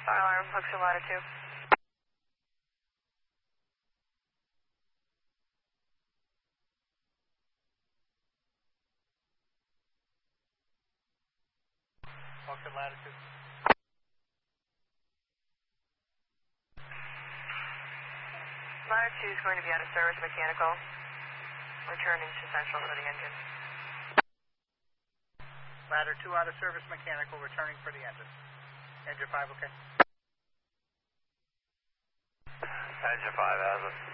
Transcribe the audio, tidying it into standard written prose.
Fire alarm, Hookshire Latitude. Hookshire Latitude. Latitude is going to be out of service mechanical. Returning to Central for the engine. Ladder 2 out of service mechanical, returning for the engine. Engine 5, okay? Engine 5 has it.